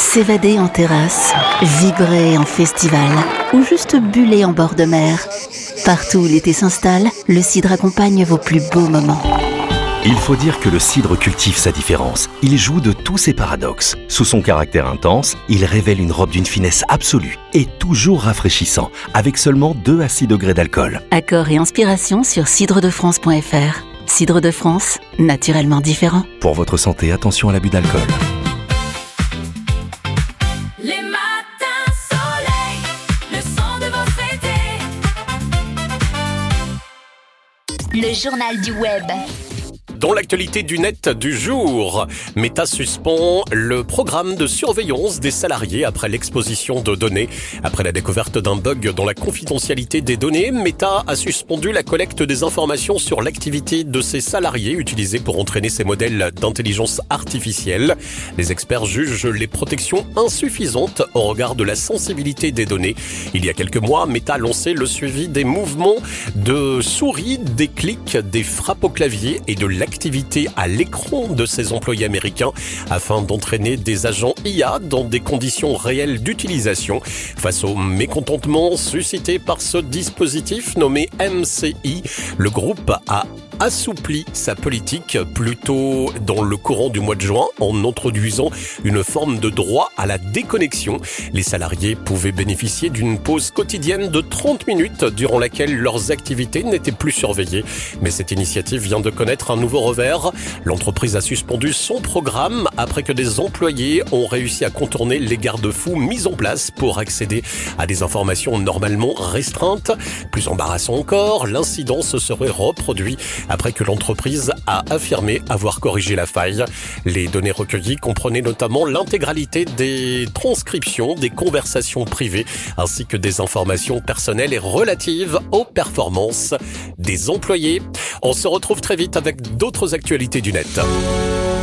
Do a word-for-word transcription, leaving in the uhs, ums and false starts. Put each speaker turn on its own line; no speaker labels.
S'évader en terrasse, vibrer en festival ou juste buller en bord de mer. Partout où l'été s'installe, le cidre accompagne vos plus beaux moments.
Il faut dire que le cidre cultive sa différence. Il joue de tous ses paradoxes. Sous son caractère intense, il révèle une robe d'une finesse absolue et toujours rafraîchissant, avec seulement deux à six degrés d'alcool.
Accords et inspiration sur cidre de france point f r. Cidre de France, naturellement différent.
Pour votre santé, attention à l'abus d'alcool.
Les matins soleil, le son de votre été.
Le journal du web.
Dans l'actualité du net du jour, Meta suspend le programme de surveillance des salariés après l'exposition de données. Après la découverte d'un bug dans la confidentialité des données, Meta a suspendu la collecte des informations sur l'activité de ses salariés utilisés pour entraîner ces modèles d'intelligence artificielle. Les experts jugent les protections insuffisantes au regard de la sensibilité des données. Il y a quelques mois, Meta a lancé le suivi des mouvements de souris, des clics, des frappes au clavier et de l'activité à l'écran de ses employés américains afin d'entraîner des agents I A dans des conditions réelles d'utilisation. Face au mécontentement suscité par ce dispositif nommé M C I, le groupe a assoupli sa politique plutôt dans le courant du mois de juin en introduisant une forme de droit à la déconnexion. Les salariés pouvaient bénéficier d'une pause quotidienne de trente minutes durant laquelle leurs activités n'étaient plus surveillées. Mais cette initiative vient de connaître un nouveau revers. L'entreprise a suspendu son programme après que des employés ont réussi à contourner les garde-fous mis en place pour accéder à des informations normalement restreintes. Plus embarrassant encore, l'incident se serait reproduit après que l'entreprise a affirmé avoir corrigé la faille. Les données recueillies comprenaient notamment l'intégralité des transcriptions des conversations privées ainsi que des informations personnelles et relatives aux performances des employés. On se retrouve très vite avec d'autres actualités du net.